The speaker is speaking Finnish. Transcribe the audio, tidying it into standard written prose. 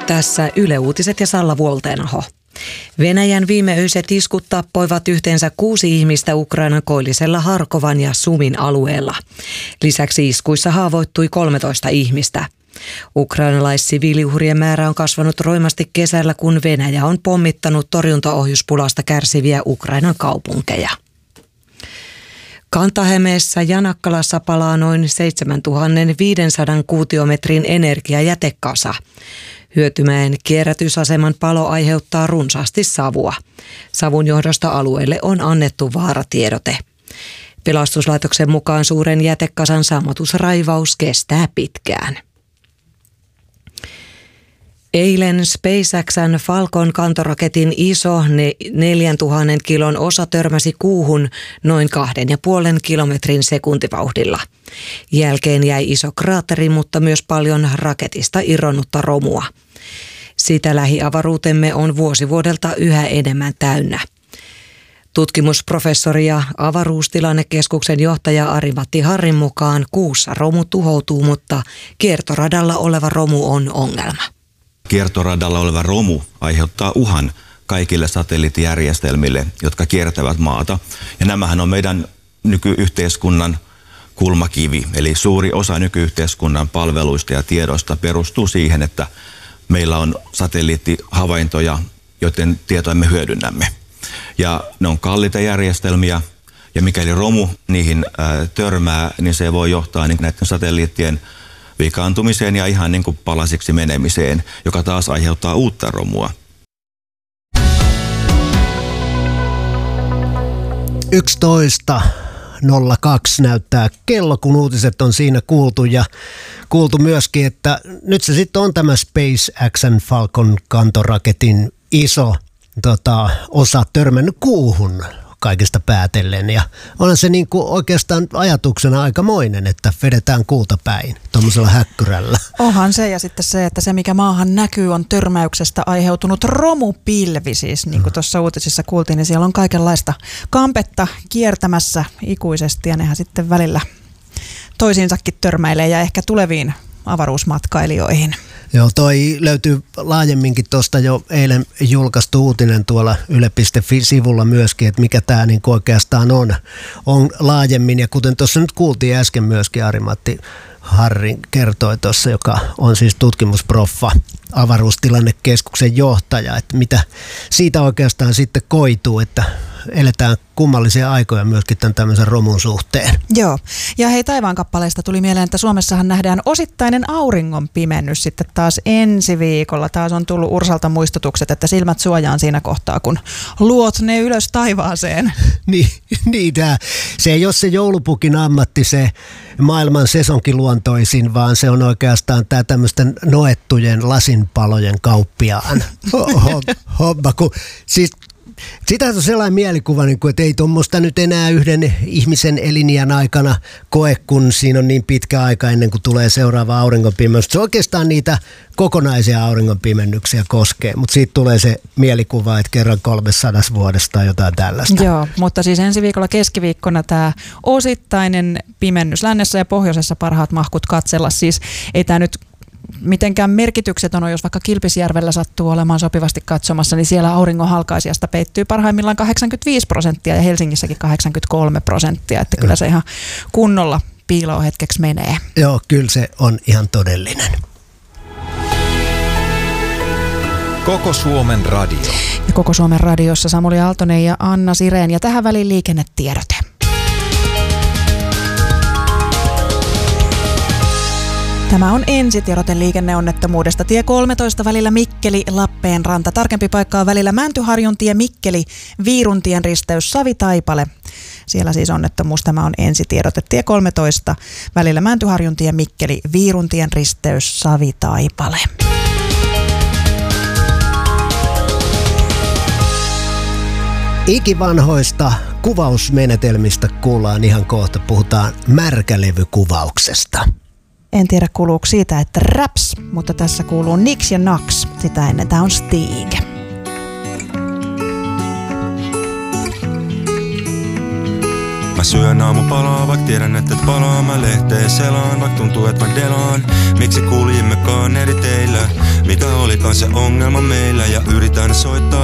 Tässä Yle Uutiset ja Salla Vuoltenaho. Venäjän viimeöiset iskut tappoivat yhteensä 6 ihmistä Ukrainan koillisella Harkovan ja Sumin alueella. Lisäksi iskuissa haavoittui 13 ihmistä. Ukrainalaissiviiliuhrien määrä on kasvanut roimasti kesällä, kun Venäjä on pommittanut torjuntaohjuspulasta kärsiviä Ukrainan kaupunkeja. Kanta-Hämeessä ja Nakkalassa palaa noin 7500 kuutiometrin energiajätekasa. Hyötymäen kierrätysaseman palo aiheuttaa runsaasti savua. Savun johdosta alueelle on annettu vaaratiedote. Pelastuslaitoksen mukaan suuren jätekasan sammutusraivaus kestää pitkään. Eilen SpaceX:n Falcon kantoraketin iso 4000 kilon osa törmäsi kuuhun noin 2,5 kilometrin sekuntivauhdilla. Jälkeen jäi iso kraatteri, mutta myös paljon raketista irronnutta romua. Sitä lähiavaruutemme on vuosi vuodelta yhä enemmän täynnä. Tutkimusprofessori ja avaruustilannekeskuksen johtaja Ari-Matti Harrin mukaan kuussa romu tuhoutuu, mutta kiertoradalla oleva romu on ongelma. Kiertoradalla oleva romu aiheuttaa uhan kaikille satelliittijärjestelmille, jotka kiertävät maata. Ja nämähän on meidän nykyyhteiskunnan kulmakivi. Eli suuri osa nykyyhteiskunnan palveluista ja tiedoista perustuu siihen, että meillä on satelliittihavaintoja, joiden tietoja me hyödynnämme. Ja ne on kalliita järjestelmiä, ja mikäli romu niihin törmää, niin se voi johtaa näiden satelliittien vikaantumiseen ja ihan niin kuin palasiksi menemiseen, joka taas aiheuttaa uutta romua. 11:02 näyttää kello, kun uutiset on siinä kuultu ja kuultu myöskin, että nyt se sitten on tämä SpaceX:n Falcon kantoraketin iso osa törmännyt kuuhun kaikista päätellen. Ja on se niin kuin oikeastaan ajatuksena aikamoinen, että vedetään kuuta päin tuollaisella häkkyrällä. Onhan se, ja sitten se, että se mikä maahan näkyy on törmäyksestä aiheutunut romupilvi. Siis niin kuin tuossa uutisissa kuultiin, niin siellä on kaikenlaista kampetta kiertämässä ikuisesti ja nehän sitten välillä toisiinsakin törmäilee ja ehkä tuleviin avaruusmatkailijoihin. Joo, toi löytyy laajemminkin tuosta jo eilen julkaistu uutinen tuolla yle.fi-sivulla myöskin, että mikä tämä niin oikeastaan on laajemmin. Ja kuten tuossa nyt kuultiin äsken myöskin, Ari-Matti Harri kertoi tuossa, joka on siis tutkimusproffa, avaruustilannekeskuksen johtaja, että mitä siitä oikeastaan sitten koituu, että eletään kummallisia aikoja myöskin tämän tämmöisen romun suhteen. Joo, ja hei, taivaankappaleista tuli mieleen, että Suomessahan nähdään osittainen auringonpimennys sitten taas ensi viikolla. Taas on tullut Ursalta muistutukset, että silmät suojaan siinä kohtaa, kun luot ne ylös taivaaseen. Niin se ei ole se joulupukin ammatti, se maailman sesonkiluontoisin, vaan se on oikeastaan tämä tämmöisten noettujen lasinpalojen kauppiaan homma, kun siis sitä on sellainen mielikuva, että ei tuommoista nyt enää yhden ihmisen eliniän aikana koe, kun siinä on niin pitkä aika ennen kuin tulee seuraava auringonpimennys. Se oikeastaan niitä kokonaisia auringonpimennyksiä koskee, mutta siitä tulee se mielikuva, että kerran 300 vuodesta tai jotain tällaista. Joo, mutta siis ensi viikolla keskiviikkona tämä osittainen pimennys lännessä ja pohjoisessa parhaat mahkut katsella. Siis ei tämä nyt mitenkään merkitykset on, jos vaikka Kilpisjärvellä sattuu olemaan sopivasti katsomassa, niin siellä auringon halkaisijasta peittyy parhaimmillaan 85% ja Helsingissäkin 83%, että kyllä se ihan kunnolla piiloon hetkeksi menee. Joo, kyllä se on ihan todellinen. Koko Suomen radio. Ja Koko Suomen radiossa Samuli Aaltonen ja Anna Sirén ja tähän väliin liikennetiedote. Tämä on ensitiedote liikenneonnettomuudesta. Tie 13 välillä Mikkeli-Lappeenranta. Tarkempi paikka on välillä Mäntyharjuntie Mikkeli, Viiruntien risteys Savi-Taipale. Siellä siis onnettomuus. Tämä on ensitiedote. Tie 13 välillä Mäntyharjuntie Mikkeli, Viiruntien risteys Savi-Taipale. Ikivanhoista kuvausmenetelmistä kuullaan ihan kohta. Puhutaan märkälevykuvauksesta. En tiedä kuuluuko siitä, että raps, mutta tässä kuuluu Nix ja Nax. Sitä ennen tämä on Stig. Mä syön aamupalaa, vaikka tiedän, että et palaa. Mä lehteen selaan, vaikka tuntuu, että mä delaan. Miksi kuljimmekaan eri teillä? Mikä olikaan on se ongelma meillä ja yritän soittaa